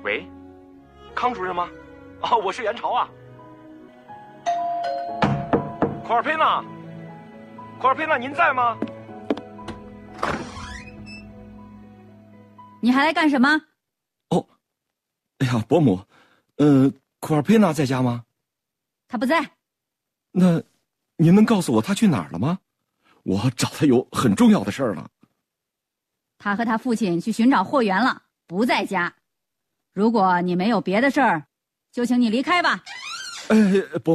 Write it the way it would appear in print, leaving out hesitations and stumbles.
喂，康主任吗？啊，我是袁朝啊。库尔佩纳，库尔佩纳，您在吗？ 你还来干什么？ 哦，哎呀，伯母，库尔佩纳在家吗？ 他不在。 那，您能告诉我他去哪儿了吗？我找他有很重要的事儿了。 他和他父亲去寻找货源了，不在家。如果你没有别的事儿，就请你离开吧。 伯母。